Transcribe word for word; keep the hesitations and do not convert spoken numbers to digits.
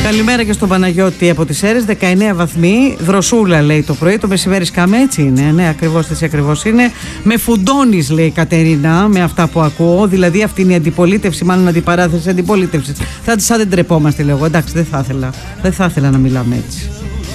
Καλημέρα και στον Παναγιώτη από τις Σέρρες. δεκαεννέα βαθμοί, δροσούλα λέει το πρωί. Το μεσημέρι σκάμε, έτσι είναι. Ναι, ακριβώς έτσι ακριβώς είναι. Με φουντώνεις, λέει η Κατερίνα, με αυτά που ακούω. Δηλαδή αυτή είναι η αντιπολίτευση, μάλλον αντιπαράθεση αντιπολίτευση. Θα σαν δεν τρεπόμαστε, λέω. Εντάξει, δεν θα ήθελα. Δεν θα ήθελα να μιλάμε έτσι.